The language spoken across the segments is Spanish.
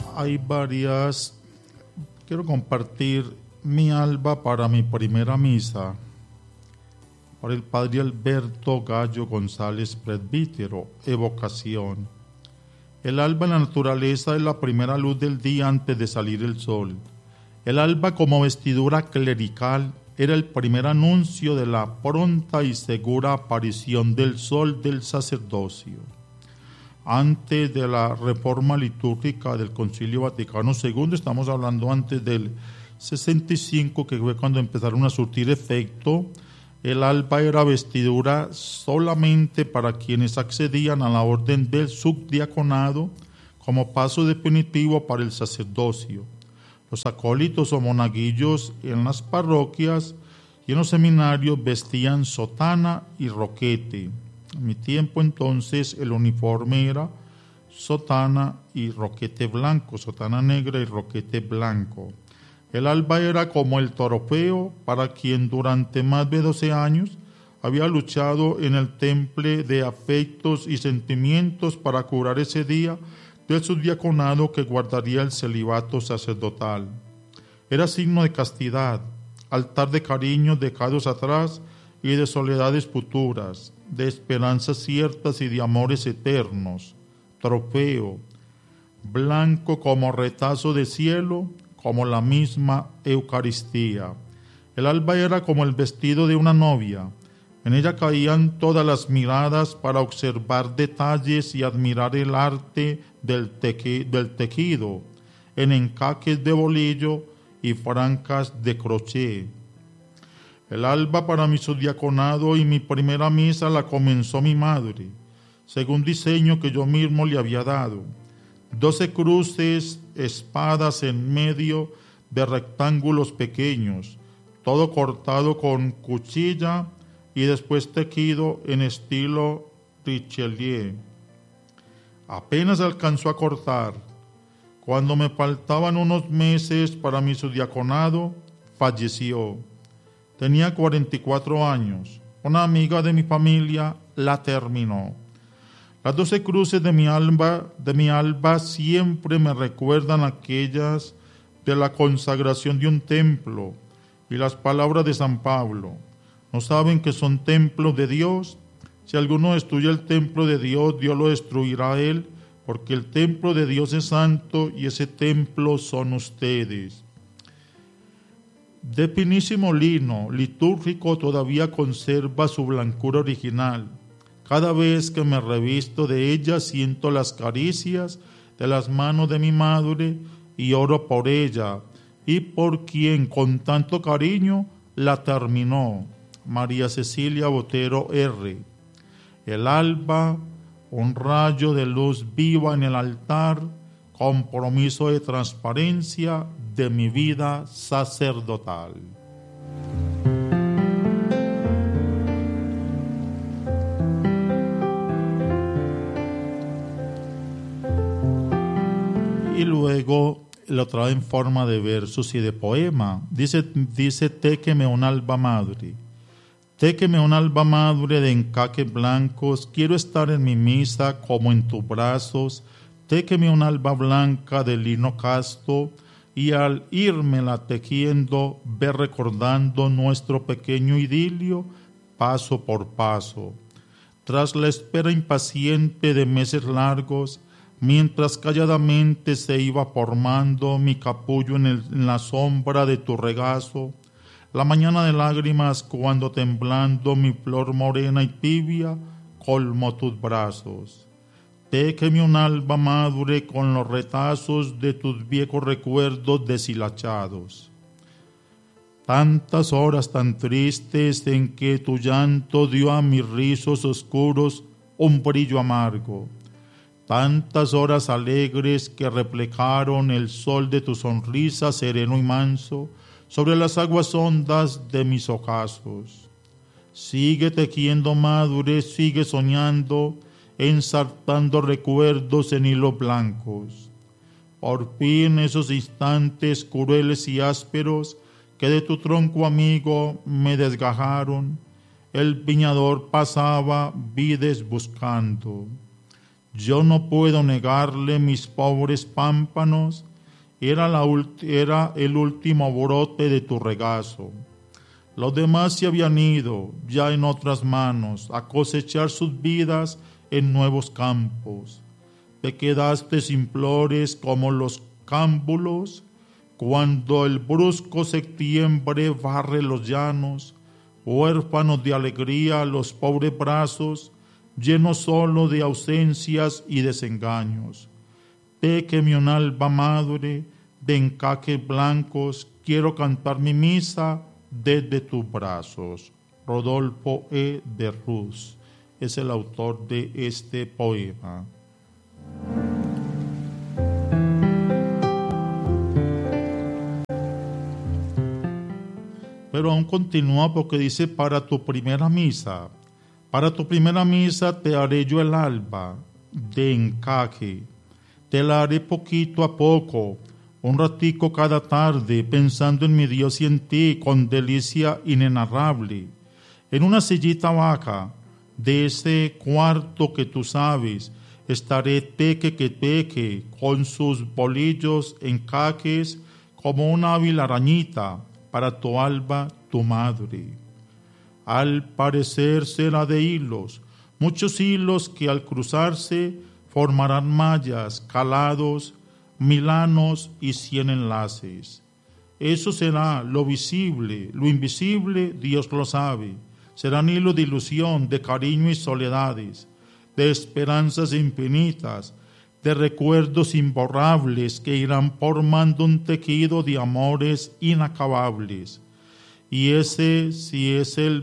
Hay varias. Quiero compartir mi alba para mi primera misa, por el padre Alberto Gallo González, presbítero, evocación. El alba en la naturaleza es la primera luz del día antes de salir el sol. El alba como vestidura clerical era el primer anuncio de la pronta y segura aparición del sol del sacerdocio. Antes de la reforma litúrgica del Concilio Vaticano II, estamos hablando antes del 65, que fue cuando empezaron a surtir efecto, el alba era vestidura solamente para quienes accedían a la orden del subdiaconado como paso definitivo para el sacerdocio. Los acólitos o monaguillos en las parroquias y en los seminarios vestían sotana y roquete. En mi tiempo entonces el uniforme era sotana y roquete blanco, sotana negra y roquete blanco. El alba era como el trofeo para quien durante más de 12 años había luchado en el temple de afectos y sentimientos para curar ese día del subdiaconado que guardaría el celibato sacerdotal. Era signo de castidad, altar de cariños dejados atrás y de soledades futuras, de esperanzas ciertas y de amores eternos, trofeo, blanco como retazo de cielo, como la misma Eucaristía. El alba era como el vestido de una novia. En ella caían todas las miradas para observar detalles y admirar el arte del tejido, en encajes de bolillo y francas de crochet. El alba para mi subdiaconado y mi primera misa la comenzó mi madre, según diseño que yo mismo le había dado. 12 cruces, espadas en medio de rectángulos pequeños, todo cortado con cuchilla y después tejido en estilo Richelieu. Apenas alcanzó a cortar. Cuando me faltaban unos meses para mi subdiaconado, falleció. Tenía 44 años. Una amiga de mi familia la terminó. Las 12 cruces de mi alba siempre me recuerdan aquellas de la consagración de un templo y las palabras de San Pablo. ¿No saben que son templos de Dios? Si alguno destruye el templo de Dios, Dios lo destruirá a él, porque el templo de Dios es santo y ese templo son ustedes. De finísimo lino litúrgico todavía conserva su blancura original. Cada vez que me revisto de ella siento las caricias de las manos de mi madre y oro por ella y por quien con tanto cariño la terminó, María Cecilia Botero R. El alba, un rayo de luz viva en el altar, compromiso de transparencia de mi vida sacerdotal. Y luego lo trae en forma de versos y de poema. Dice, téqueme un alba madre. Téqueme un alba madre de encaques blancos. Quiero estar en mi misa como en tus brazos. Téqueme un alba blanca de lino casto. Y al írmela tejiendo, ve recordando nuestro pequeño idilio, paso por paso. Tras la espera impaciente de meses largos, mientras calladamente se iba formando mi capullo en la sombra de tu regazo, la mañana de lágrimas cuando temblando mi flor morena y tibia colmó tus brazos. Téqueme un alba madre con los retazos de tus viejos recuerdos deshilachados. Tantas horas tan tristes en que tu llanto dio a mis rizos oscuros un brillo amargo. Tantas horas alegres que reflejaron el sol de tu sonrisa sereno y manso sobre las aguas hondas de mis ojazos. Sigue tejiendo madre, sigue soñando, ensartando recuerdos en hilos blancos. Por fin esos instantes crueles y ásperos que de tu tronco amigo me desgajaron, el viñador pasaba vides buscando. Yo no puedo negarle mis pobres pámpanos, era el último brote de tu regazo. Los demás se habían ido, ya en otras manos, a cosechar sus vidas en nuevos campos. Te quedaste sin flores como los cámbulos, cuando el brusco septiembre barre los llanos, huérfanos de alegría los pobres brazos, llenos solo de ausencias y desengaños. Péqueme un alba madre de encajes blancos, quiero cantar mi misa desde tus brazos. Rodolfo E. de Rus es el autor de este poema. Pero aún continúa porque dice, para tu primera misa te haré yo el alba de encaje, te la haré poquito a poco, un ratico cada tarde, pensando en mi Dios y en ti con delicia inenarrable, en una sillita baja de ese cuarto que tú sabes, estaré teque que teque, con sus bolillos encajes, como una hábil arañita, para tu alba, tu madre. Al parecer será de hilos, muchos hilos que al cruzarse formarán mallas, calados, milanos y 100 enlaces. Eso será lo visible, lo invisible, Dios lo sabe. Serán hilos de ilusión, de cariño y soledades, de esperanzas infinitas, de recuerdos imborrables que irán formando un tejido de amores inacabables. Y ese sí es el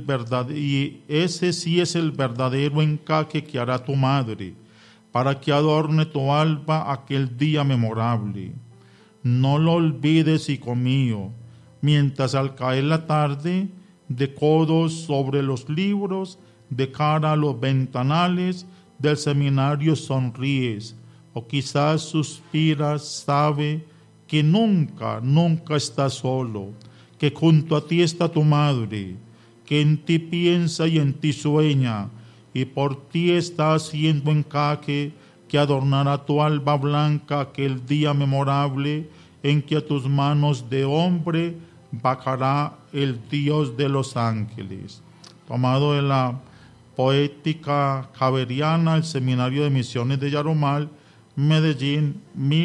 verdadero encaje que hará tu madre, para que adorne tu alba aquel día memorable. No lo olvides, hijo mío, mientras al caer la tarde, de codos sobre los libros, de cara a los ventanales del seminario sonríes, o quizás suspiras, sabe que nunca, nunca estás solo, que junto a ti está tu madre, que en ti piensa y en ti sueña, y por ti está haciendo encaje que adornará tu alba blanca aquel día memorable en que a tus manos de hombre bajará el Dios de los ángeles. Tomado de la Poética Javeriana, el Seminario de Misiones de Yarumal, Medellín,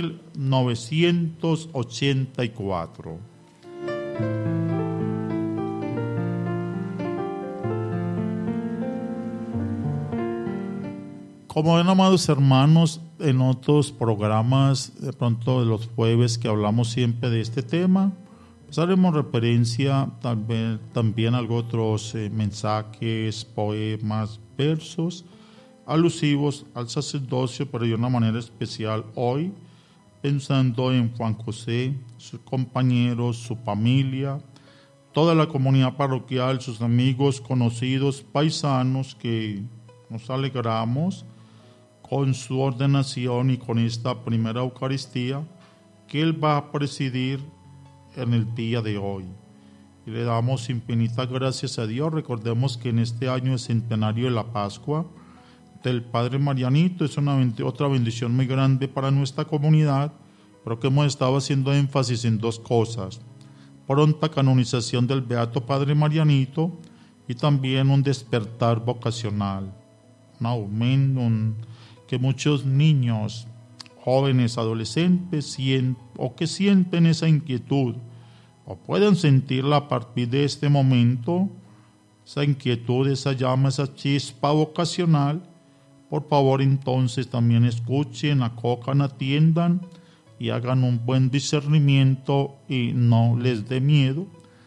1984. Como ven, amados hermanos, en otros programas, de pronto de los jueves que hablamos siempre de este tema, pues haremos referencia también a otros mensajes, poemas, versos alusivos al sacerdocio, pero de una manera especial hoy, pensando en Juan José, sus compañeros, su familia, toda la comunidad parroquial, sus amigos, conocidos, paisanos, que nos alegramos con su ordenación y con esta primera Eucaristía que Él va a presidir en el día de hoy. Y le damos infinitas gracias a Dios. Recordemos que en este año es centenario de la Pascua del Padre Marianito. Es otra bendición muy grande para nuestra comunidad, pero que hemos estado haciendo énfasis en dos cosas: pronta canonización del Beato Padre Marianito y también un despertar vocacional, un aumento, que muchos niños, jóvenes, adolescentes que sienten esa inquietud o pueden sentirla a partir de este momento, esa inquietud, esa llama, esa chispa vocacional, por favor entonces también escuchen, acojan, atiendan y hagan un buen discernimiento y no les dé miedo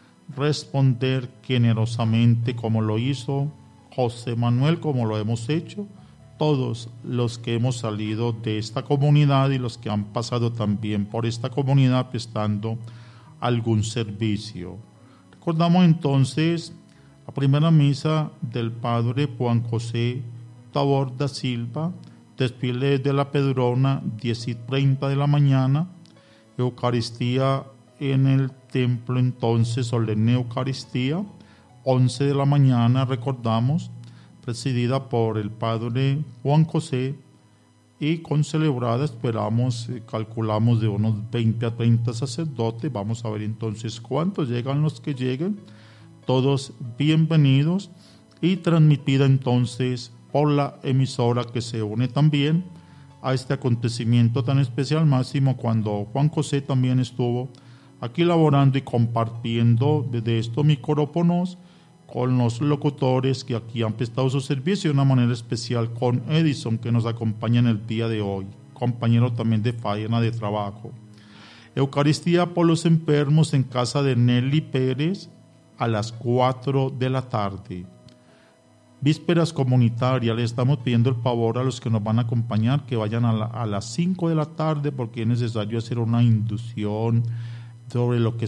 responder generosamente como lo hizo José Manuel, como lo hemos hecho todos los que hemos salido de esta comunidad y los que han pasado también por esta comunidad prestando algún servicio. Recordamos entonces la primera misa del Padre Juan José Tabor da Silva, desfile de la Pedrona, 10:30 de la mañana, Eucaristía en el templo entonces, solemne Eucaristía, 11 de la mañana, recordamos, presidida por el Padre Juan José, y con celebrada esperamos, calculamos de unos 20 a 30 sacerdotes. Vamos a ver entonces cuántos llegan, los que lleguen, todos bienvenidos, y transmitida entonces por la emisora que se une también a este acontecimiento tan especial, máximo cuando Juan José también estuvo aquí laborando y compartiendo desde estos micrófonos con los locutores que aquí han prestado su servicio, de una manera especial con Edison, que nos acompaña en el día de hoy, compañero también de faena de trabajo. Eucaristía por los enfermos en casa de Nelly Pérez a las 4 de la tarde. Vísperas comunitarias, le estamos pidiendo el favor a los que nos van a acompañar que vayan a las 5 de la tarde, porque es necesario hacer una inducción sobre lo que